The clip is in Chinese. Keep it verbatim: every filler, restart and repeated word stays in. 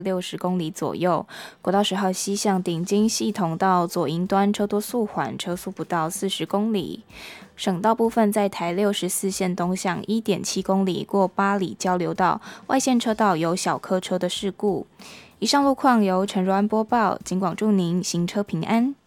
六十公里左右。国道十号西向顶金系统到左营端车多速缓，车速不到四十公里。省道部分在台六十四线东向 一点七公里过八里交流道，外线车道有小客车的事故。以上路况由陈如安播报，警广祝您行车平安。